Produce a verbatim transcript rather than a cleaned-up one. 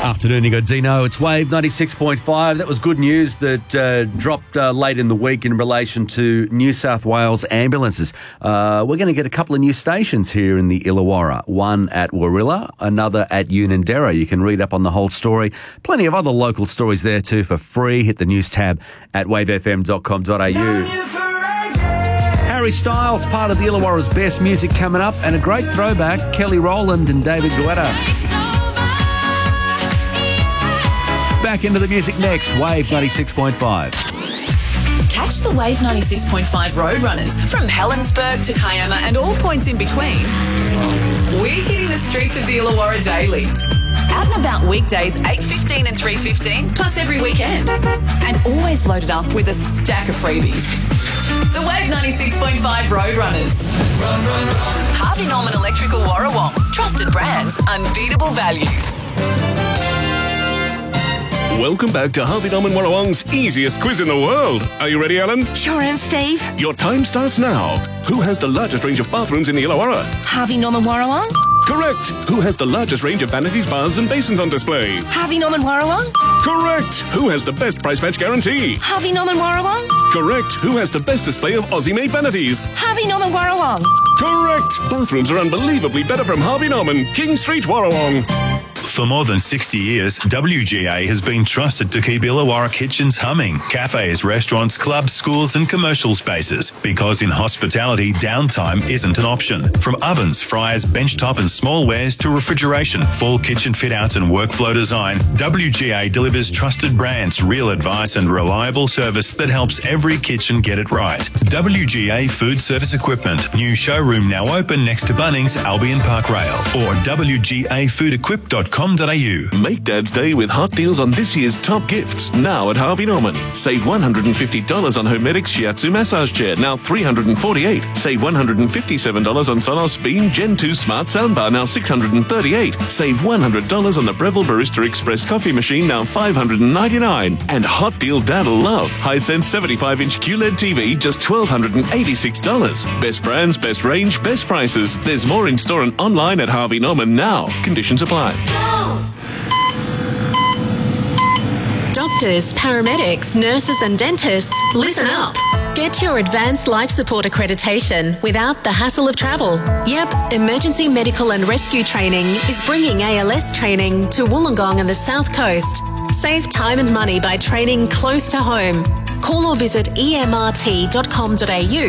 Afternoon, you got Dino. It's Wave ninety-six point five. That was good news that uh, dropped uh, late in the week in relation to New South Wales ambulances. Uh, we're going to get a couple of new stations here in the Illawarra. One at Warilla, another at Unanderra. You can read up on the whole story. Plenty of other local stories there too for free. Hit the news tab at wave f m dot com dot a u. Harry Styles, part of the Illawarra's best music coming up, and a great throwback, Kelly Rowland and David Guetta. Back into the music next, Wave ninety-six point five. Catch the Wave ninety-six point five Roadrunners from Helensburgh to Kiama and all points in between. We're hitting the streets of the Illawarra daily. Out and about weekdays, eight fifteen and three fifteen, plus every weekend. And always loaded up with a stack of freebies. The Wave ninety-six point five Roadrunners. Run, run, run. Harvey Norman Electrical Warrawong. Trusted brands, unbeatable value. Welcome back to Harvey Norman Warrawong's easiest quiz in the world. Are you ready, Ellen? Sure am, Steve. Your time starts now. Who has the largest range of bathrooms in the Illawarra? Harvey Norman Warrawong. Correct. Who has the largest range of vanities, baths and basins on display? Harvey Norman Warrawong. Correct. Who has the best price match guarantee? Harvey Norman Warrawong. Correct. Who has the best display of Aussie-made vanities? Harvey Norman Warrawong. Correct. Bathrooms are unbelievably better from Harvey Norman, King Street, Warrawong. For more than sixty years, W G A has been trusted to keep Illawarra kitchens humming. Cafes, restaurants, clubs, schools and commercial spaces. Because in hospitality, downtime isn't an option. From ovens, fryers, benchtop and small wares to refrigeration, full kitchen fit-outs and workflow design, W G A delivers trusted brands, real advice and reliable service that helps every kitchen get it right. W G A Food Service Equipment. New showroom now open next to Bunnings, Albion Park Rail. Or w g a food equip dot com. Make Dad's Day with hot deals on this year's top gifts, now at Harvey Norman. Save one hundred fifty dollars on Homedics Shiatsu Massage Chair, now three hundred forty-eight dollars. Save one hundred fifty-seven dollars on Sonos Beam Gen two Smart Soundbar, now six hundred thirty-eight dollars. Save one hundred dollars on the Breville Barista Express Coffee Machine, now five hundred ninety-nine dollars. And hot deal Dad'll love. Hisense seventy-five inch Q L E D T V, just one thousand two hundred eighty-six dollars. Best brands, best range, best prices. There's more in store and online at Harvey Norman now. Conditions apply. Doctors, paramedics, nurses and dentists, listen up. Get your advanced life support accreditation without the hassle of travel. Yep, Emergency Medical and Rescue Training is bringing A L S training to Wollongong and the South Coast. Save time and money by training close to home. Call or visit e m r t dot com dot a u